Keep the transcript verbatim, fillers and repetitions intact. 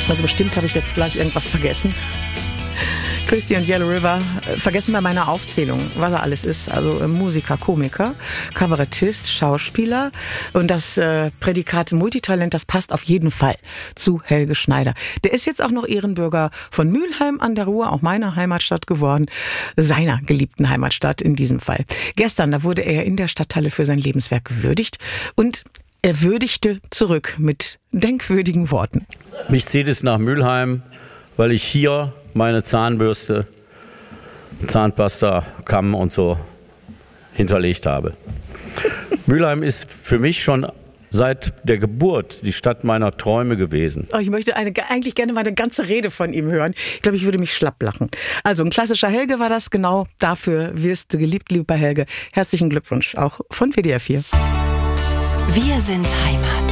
Also bestimmt habe ich jetzt gleich irgendwas vergessen. Christy und Yellow River vergessen bei meiner Aufzählung, was er alles ist. Also Musiker, Komiker, Kabarettist, Schauspieler. Und das äh, Prädikat Multitalent, das passt auf jeden Fall zu Helge Schneider. Der ist jetzt auch noch Ehrenbürger von Mülheim an der Ruhr, auch meiner Heimatstadt geworden. Seiner geliebten Heimatstadt in diesem Fall. Gestern, da wurde er in der Stadthalle für sein Lebenswerk gewürdigt. Und er würdigte zurück mit denkwürdigen Worten. Mich zieht es nach Mülheim, weil ich hier meine Zahnbürste, Zahnpasta, Kamm und so hinterlegt habe. Mülheim ist für mich schon seit der Geburt die Stadt meiner Träume gewesen. Oh, ich möchte eine, eigentlich gerne mal eine ganze Rede von ihm hören. Ich glaube, ich würde mich schlapp lachen. Also ein klassischer Helge war das, genau dafür wirst du geliebt, lieber Helge. Herzlichen Glückwunsch, auch von W D R vier. Wir sind Heimat.